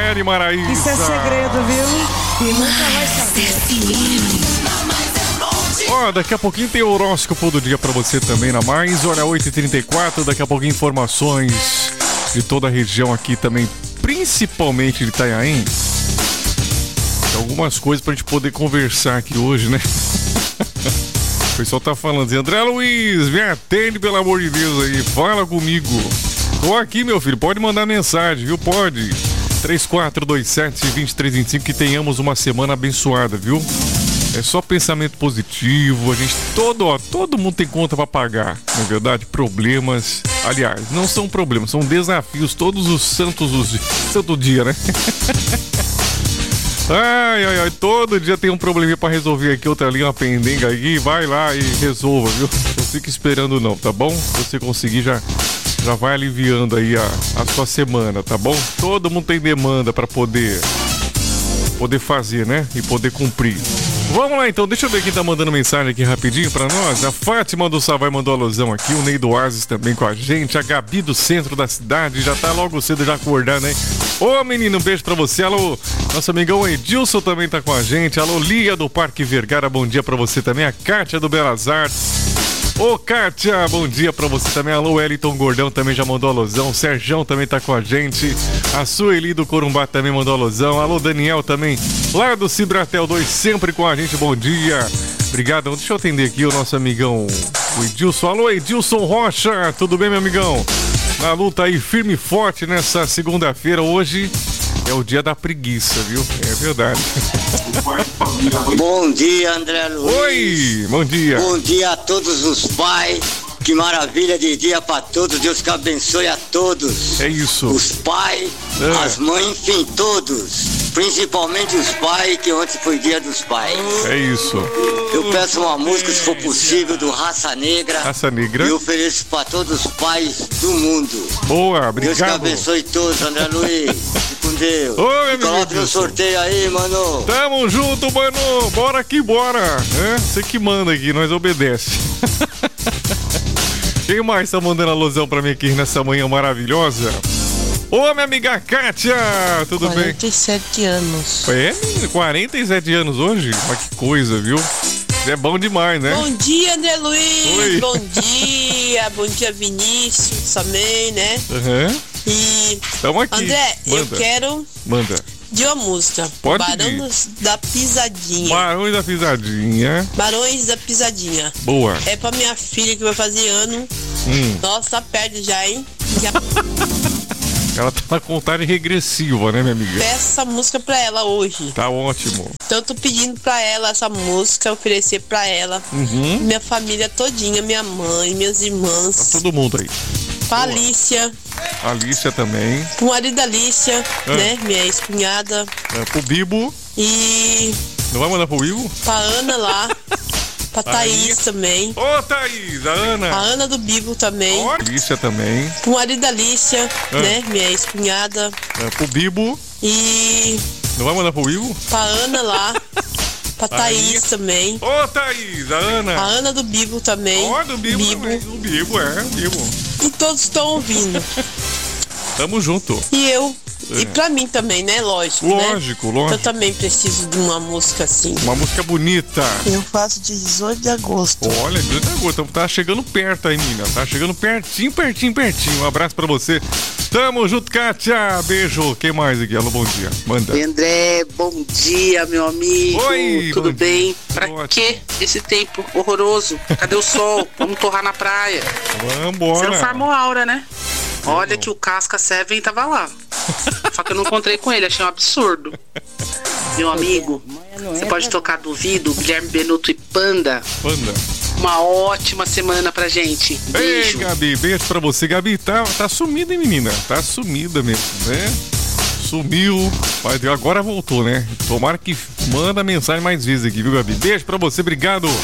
Eri Maraíza. Isso é segredo, viu? E nunca vai saber. Ó, daqui a pouquinho tem o horóscopo do dia pra você também na Mais. Olha, 8h34, daqui a pouquinho informações de toda a região aqui também, principalmente de Itanhaém. Tem algumas coisas pra gente poder conversar aqui hoje, né? O pessoal tá falando assim, André Luiz, me atende pelo amor de Deus aí, fala comigo. Tô aqui, meu filho, pode mandar mensagem, viu? Pode. 3427-2325, que tenhamos uma semana abençoada, viu? É só pensamento positivo, a gente todo mundo tem conta pra pagar, não é verdade? Problemas, aliás, não são problemas, são desafios todos os santo dia, né? Ai, todo dia tem um probleminha pra resolver aqui, outra ali, uma pendenga aqui, vai lá e resolva, viu? Não fica esperando não, tá bom? Se você conseguir, já vai aliviando aí a sua semana, tá bom? Todo mundo tem demanda pra poder fazer, né? E poder cumprir. Vamos lá então, deixa eu ver quem tá mandando mensagem aqui rapidinho pra nós. A Fátima do Savai mandou alusão aqui, o Ney do Oasis também com a gente, a Gabi do centro da cidade, já tá logo cedo já acordando, hein? Ô menino, um beijo pra você. Alô, nosso amigão Edilson também tá com a gente. Alô, Lia do Parque Vergara, bom dia pra você também. A Kátia do Belas Artes. Ô, Kátia, bom dia pra você também. Alô, Wellington Gordão também já mandou alusão. Serjão também tá com a gente. A Sueli do Corumbá também mandou alusão. Alô, Daniel também, lá do Cibratel 2, sempre com a gente. Bom dia. Obrigado. Deixa eu atender aqui o nosso amigão, o Edilson. Alô, Edilson Rocha. Tudo bem, meu amigão? Na luta aí, firme e forte nessa segunda-feira. Hoje é o dia da preguiça, viu? É verdade. Bom dia, André Luiz. Oi, bom dia. Bom dia a todos os pais. Que maravilha de dia pra todos. Deus que abençoe a todos. É isso. Os pais, as mães, enfim, todos. Principalmente os pais, que ontem foi dia dos pais. É isso. Eu peço uma música, se for possível, do Raça Negra. Raça Negra. E ofereço pra todos os pais do mundo. Boa, obrigado. Deus que abençoe todos, André Luiz. Fique com Deus. Oi, coloque no sorteio aí, mano. Tamo junto, mano. Bora que bora. Você que manda aqui, nós obedece. Quem mais tá mandando alusão pra mim aqui nessa manhã maravilhosa? Ô, minha amiga Kátia, tudo 47 bem? anos. É, 47 anos hoje? Mas que coisa, viu? É bom demais, né? Bom dia, André Luiz. Oi. Bom dia, Vinícius também, né? Uhum. E tamo aqui. André, manda. eu quero de uma música. Pode Barões da Pisadinha. Barões da Pisadinha. Barões da Pisadinha. Boa. É pra minha filha que vai fazer ano. Nossa, tá perto já, hein? Ela tá na contagem regressiva, né, minha amiga? Peço essa música pra ela hoje. Tá ótimo. Então eu tô pedindo pra ela essa música, oferecer pra ela. Minha família todinha, minha mãe, minhas irmãs. Tá todo mundo aí. Pra Alicia. Alicia também. Pro marido da Alicia, né? Minha ex-cunhada. Pro Bibo. E... Não vai mandar pro Bibo? Pra Ana lá. Pra Thaís também. Ô, Thaís, a Ana. A Ana do Bibo também. Alicia também. Pro marido da Alicia, né? Minha ex-cunhada. Pro Bibo. E... Não vai mandar pro Bibo? Pra Ana lá. Pra Thaís também. Ô, Thaís, a Ana. A Ana do Bibo também. Ó, do Bibo também. Do Bibo, o Bibo. E todos estão ouvindo. Tamo junto. E eu. E pra mim também, né? Lógico, lógico. Eu também preciso de uma música assim. Uma música bonita. Eu faço 18 de agosto. Olha, 18 de agosto. Tá chegando perto aí, menina. Tá chegando pertinho. Um abraço pra você. Tamo junto, Kátia. Beijo. Quem mais aqui? Alô, bom dia. Manda. André, bom dia, meu amigo. Oi, tudo bem? Pra que esse tempo horroroso? Cadê o sol? Vamos torrar na praia. Vambora. Você não farmou aura, né? Olha que o Casca Seven tava lá. Só que eu não encontrei com ele, achei um absurdo. Meu amigo, você pode tocar Duvido, Guilherme Benuto e Panda. Uma ótima semana pra gente. Beijo. Ei, Gabi, beijo pra você. Gabi, tá sumida, hein, menina? Tá sumida mesmo, né? Sumiu, mas agora voltou, né? Tomara que manda mensagem mais vezes aqui, viu, Gabi? Beijo pra você, obrigado.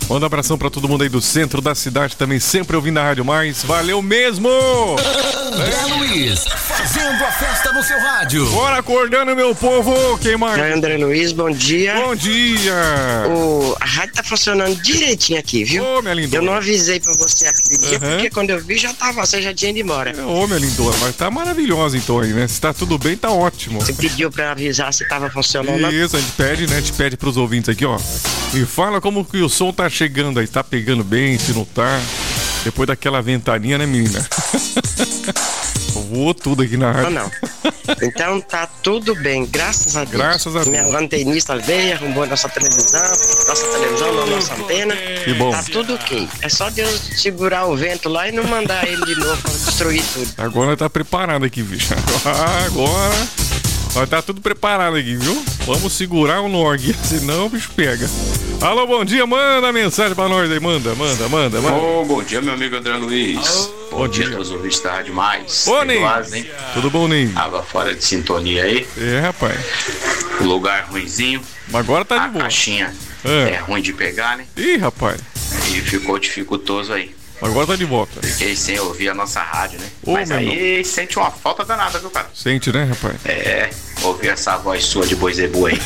Manda um abração pra todo mundo aí do centro da cidade também, sempre ouvindo a Rádio Mais. Valeu mesmo! André Luiz, fazendo a festa no seu rádio. Bora acordando, meu povo! Quem mais? André Luiz, bom dia. Bom dia! A rádio tá funcionando direitinho aqui, viu? Ô, minha lindona. Eu não avisei pra você aquele dia, porque quando eu vi você já tinha ido embora. Ô, minha lindona, mas tá maravilhosa então aí, né? Se tá tudo bem, tá ótimo. Você pediu pra avisar se tava funcionando. Isso, a gente pede, né? A gente pede pros ouvintes aqui, ó. E fala como que o som tá chegando aí, tá pegando bem, se não tá. Depois daquela ventania, né, menina? Voou tudo aqui na rádio. Não. Então tá tudo bem, graças a Deus. Graças a Deus. Minha antenista veio, arrumou nossa televisão, nossa antena. Que bom. Tá tudo ok. É só Deus segurar o vento lá e não mandar ele de novo pra destruir tudo. Agora tá preparado aqui, bicho. Agora tá tudo preparado aqui, viu? Vamos segurar o Norg, senão o bicho pega. Alô, bom dia, manda mensagem pra nós aí, manda. Ô, bom dia, meu amigo André Luiz. Bom dia a todos os ouvintes da Rádio Mais. Ô, Ney. Tudo bom, Ney? Água fora de sintonia aí. É, rapaz. O lugar ruinzinho. Agora tá de boa. A caixinha é ruim de pegar, né? Ih, rapaz. E ficou dificultoso aí. Agora tá de volta. Fiquei sem ouvir a nossa rádio, né? Ô, mas aí sente uma falta danada, viu, cara? Sente, né, rapaz? É, ouvir essa voz sua de boi zebu aí.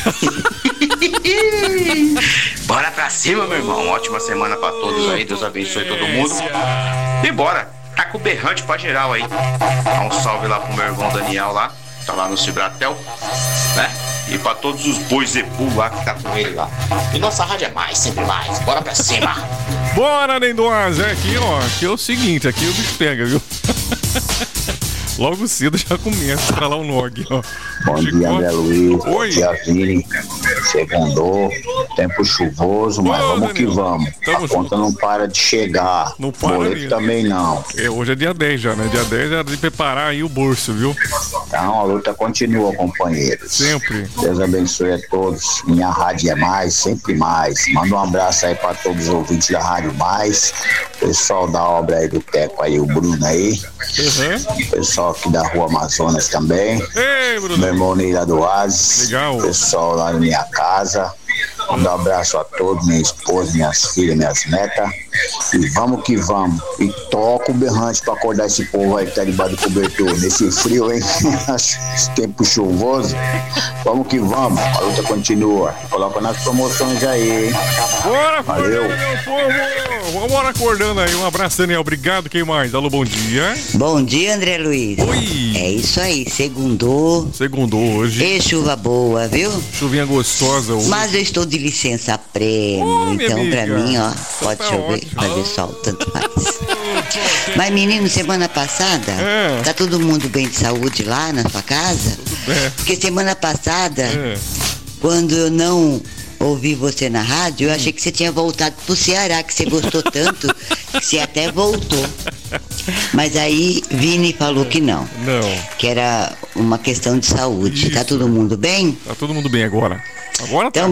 Bora pra cima, meu irmão. Ótima semana pra todos aí. Deus abençoe todo mundo. E bora. Tá com o berrante pra geral aí. Dá um salve lá pro meu irmão Daniel lá. Tá lá no Cibratel, né? E pra todos os bois zebu lá que tá com ele lá. E nossa rádio é mais, sempre mais. Bora pra cima. Bora, Nendoaz. É aqui, ó. Aqui é o seguinte, aqui o bicho pega, viu? Logo cedo já começa pra lá o Nog, ó. Bom dia, André Luiz. Oi. Bom dia, Vini. Segundou, tempo chuvoso, mas vamos que vamos. A conta não para de chegar. Não para boleto mesmo. Também não. É, hoje é dia 10 já, né? Dia 10 é de preparar aí o bolso, viu? Então, a luta continua, companheiros. Sempre. Deus abençoe a todos. Minha rádio é mais, sempre mais. Manda um abraço aí para todos os ouvintes da Rádio Mais. Pessoal da obra aí do Teco aí, o Bruno aí. Pessoal aqui da Rua Amazonas também. Ei, Bruno. Meu irmão Ney lá do Oasis. Legal. Pessoal lá na minha casa. Manda um abraço a todos, minha esposa, minhas filhas, minhas netas. E vamos que vamos. E toca o berrante pra acordar esse povo aí que tá debaixo do cobertor. Nesse frio, hein? Esse tempo chuvoso. Vamos que vamos. A luta continua. Coloca nas promoções aí, hein? Bora, valeu, meu povo! Vamos acordando aí. Um abraço, Daniel. Obrigado. Quem mais? Alô, bom dia. Bom dia, André Luiz. Oi. É isso aí. Segundou hoje. E chuva boa, viu? Chuvinha gostosa hoje. Mas eu estou de licença prêmio. Então, pra mim, ó, pode tá chover, fazer sol, tanto faz. Mas, menino, semana passada, tá todo mundo bem de saúde lá na sua casa? Porque semana passada, quando eu não ouvi você na rádio, eu achei que você tinha voltado pro Ceará, que você gostou tanto, que você até voltou. Mas aí Vini falou que não. Que era uma questão de saúde. Isso. Tá todo mundo bem? Tá todo mundo bem agora. Agora tá. Então,